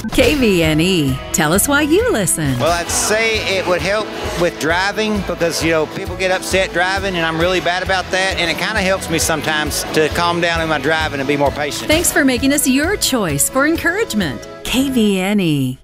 KVNE. Tell us why you listen. Well, I'd say it would help with driving because, people get upset driving, and I'm really bad about that. And it kind of helps me sometimes to calm down in my driving and be more patient. Thanks for making us your choice for encouragement. KVNE.